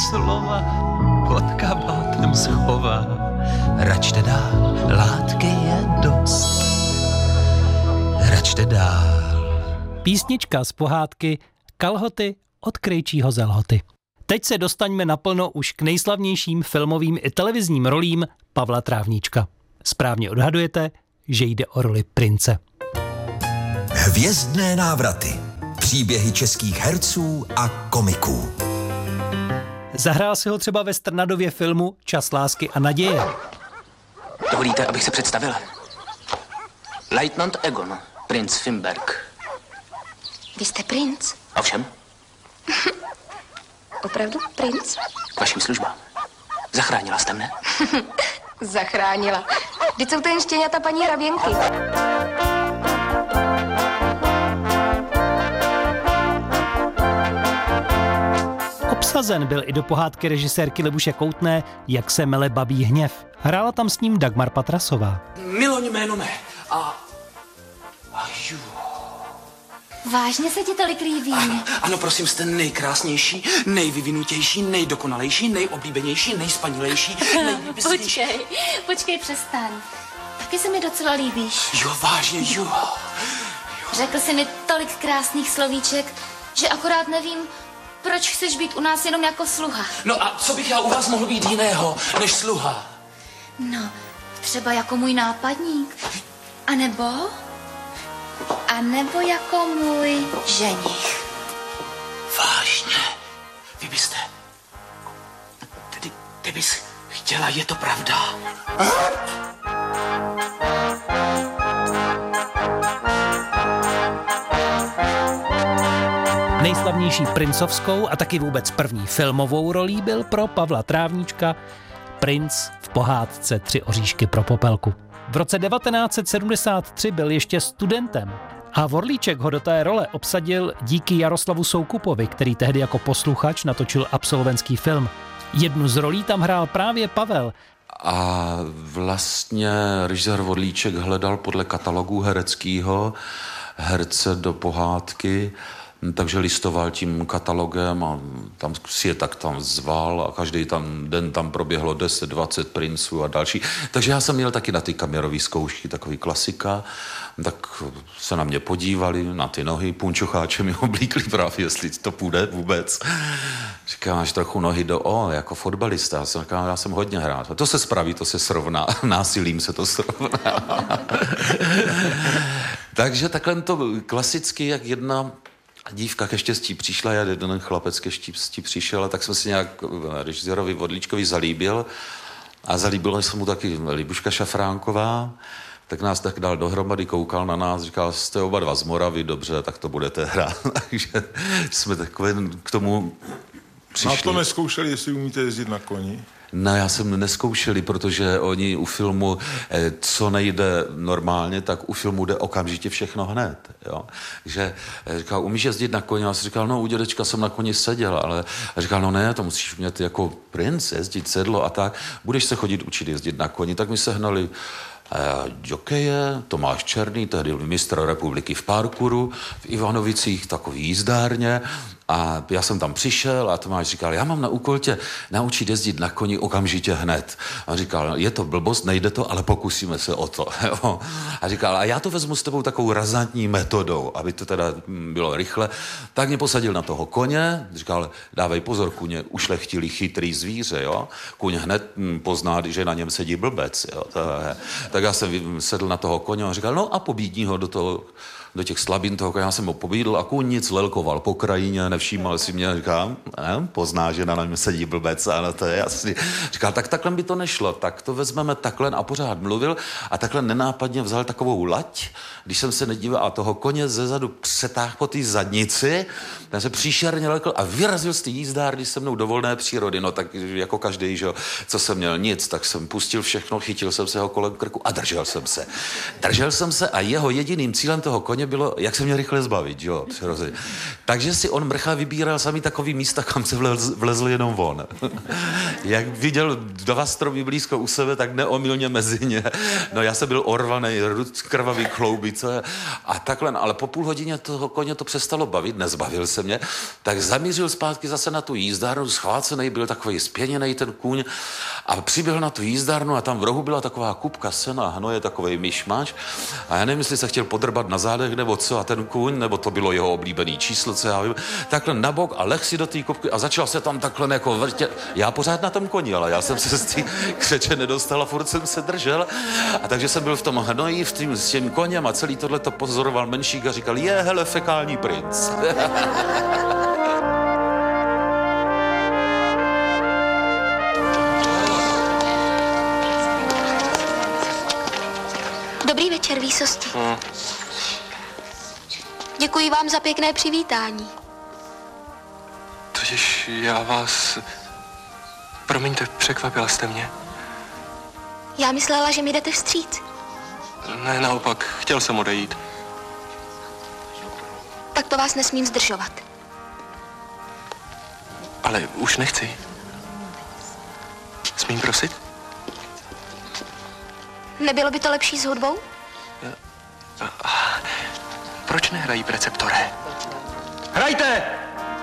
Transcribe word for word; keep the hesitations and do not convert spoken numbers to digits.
slova pod kabátem schová. Račte dál, látky je dost. Račte dál. Písnička z pohádky Kalhoty od Krejčího z Lhoty. Teď se dostaňme naplno už k nejslavnějším filmovým i televizním rolím Pavla Trávníčka. Správně odhadujete, že jde o roli prince. Hvězdné návraty. Příběhy českých herců a komiků. Zahrál si ho třeba ve Strnadově filmu Čas lásky a naděje. Dovolíte, abych se představil? Leutnant Egon, princ Fimberg. Vy jste princ? Ovšem, Opravdu princ? k vašim službám. Zachránila jste mne? Zachránila. Vždyť jsou to jen štěňata paní hraběnky. Obsazen byl i do pohádky režisérky Libuše Koutné Jak se mele babí hněv. Hrála tam s ním Dagmar Patrasová. Miloň jméno mé. A... A jú. Vážně se ti tolik líbí? Ano, ano, prosím, jste nejkrásnější, nejvyvinutější, nejdokonalejší, nejoblíbenější, nejspanilejší, nejlíbější. Počkej, počkej, přestaň. Taky se mi docela líbíš. Jo, vážně, jo. Řekl jsi mi tolik krásných slovíček, že akorát nevím, proč chceš být u nás jenom jako sluha. No a co bych já u vás mohl být jiného, než sluha? No, třeba jako můj nápadník. A nebo... A nebo jako můj ženich. Vážně? Vy byste... Tedy, ty bys chtěla, je to pravda? Nejslavnější princovskou a taky vůbec první filmovou rolí byl pro Pavla Trávníčka princ v pohádce Tři oříšky pro Popelku. V roce devatenáct set sedmdesát tři byl ještě studentem a Vorlíček ho do té role obsadil díky Jaroslavu Soukupovi, který tehdy jako posluchač natočil absolventský film. Jednu z rolí tam hrál právě Pavel. A vlastně režisér Vorlíček hledal podle katalogu hereckého herce do pohádky, takže listoval tím katalogem a tam si je tak tam zval a každý tam den tam proběhlo deset dvacet princů a další. Takže já jsem měl taky na ty kamerové zkoušky, takový klasika, tak se na mě podívali, na ty nohy, punčocháče mi oblíkli právě, jestli to půjde vůbec. Říkám, máš trochu nohy do O, jako fotbalista. Já jsem říkal, já jsem hodně hrát. To se spraví, to se srovná. Násilím se to srovná. Takže takhle to klasicky, jak jedna dívka ke štěstí přišla, já jeden chlapec ke štěstí přišel, a tak jsem si nějak režisérovi Vorlíčkovi zalíbil a zalíbila se mu taky Libuška Šafránková, tak nás tak dal dohromady, koukal na nás, říkal, jste oba dva z Moravy, dobře, tak to budete hrát. Takže jsme takové k tomu přišli. Na to neskoušeli, jestli umíte jezdit na koni? No, já jsem neskoušeli, protože oni u filmu, co nejde normálně, tak u filmu jde okamžitě všechno hned, jo. Že říkal, umíš jezdit na koni? Já jsem říkal, no, u dědečka jsem na koni seděl, ale a říkal, no ne, to musíš mít jako princ, jezdit sedlo a tak. Budeš se chodit učit jezdit na koni, tak mi sehnali jokeje, Tomáš Černý, tehdy mistr republiky v parkouru, v Ivanovicích, takový jízdárně. A já jsem tam přišel a Tomáš říkal, já mám na úkol tě naučit jezdit na koni okamžitě hned. A říkal, je to blbost, nejde to, ale pokusíme se o to. A říkal, a já to vezmu s tebou takovou razantní metodou, aby to teda bylo rychle. Tak mě posadil na toho koně, říkal, dávej pozor, kuně, ušlechtilý chytrý zvíře, jo. Kuň hned pozná, že na něm sedí blbec, jo. Tak já jsem sedl na toho koně a říkal, no a pobídní ho do toho, do těch slabin toho koně, já jsem ho pobídl a kůň nic lelkoval po krajině, nevšímal si mě, říkám, ne, pozná, že na něm sedí blbec, ano, to je jasný. Říkal, tak takhle by to nešlo, tak to vezmeme takhle a pořád mluvil a takhle nenápadně vzal takovou lať, když jsem se nedíval a toho koně zezadu přetáhl po té zadnici, ten se příšerně lekl a vyrazil z té jízdárny se mnou do volné přírody, no tak jako každý, že co jsem měl nic, tak jsem pustil všechno, chytil jsem se ho kolem krku a držel jsem se. Držel jsem se a jeho jediným cílem toho koně bylo, jak se mě rychle zbavit, jo, přirozeně. Takže si on mrch nechal vybíral samý takový místa, kam se vlez, vlezl jenom on. Jak viděl dva stromy blízko u sebe, tak neomylně mezi ně. No já jsem byl orvaný, krvavý klouby, co je. A takhle, ale po půl hodině toho koně to přestalo bavit, nezbavil se mě, tak zamířil zpátky zase na tu jízdárnu, schvácený, byl takový spěněný ten kůň a přiběhl na tu jízdárnu a tam v rohu byla taková kupka sena, hnoje, takovej myšmaš a já nevím, jestli se chtěl podrbat na zádech nebo co a ten kůň, nebo to bylo jeho oblíbený číslo, co já vím, takhle nabok a leh si do té kupky a začal se tam takhle jako vrtět. Já pořád na tom koni, ale já jsem se z té křeče nedostal a furt jsem se držel. A takže jsem byl v tom hnoji, v tým, s tím koněm a celý tohle to pozoroval menšík a říkal, je, hele, fekální princ. Dobrý večer, výsosti. Hmm. Děkuji vám za pěkné přivítání. Totiž já vás... Promiňte, překvapila jste mě. Já myslela, že mi jdete vstříc. Ne, naopak, chtěl jsem odejít. Tak to vás nesmím zdržovat. Ale už nechci. Smím prosit? Nebylo by to lepší s hudbou? Proč nehrají preceptoré? Hrajte!